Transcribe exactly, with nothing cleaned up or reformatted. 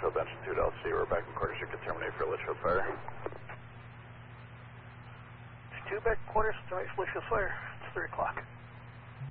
Litchfield, Benson two L C. We're back in quarters. You can terminate for Litchfield Fire. two back quarters, terminate for Litchfield Fire. It's three o'clock.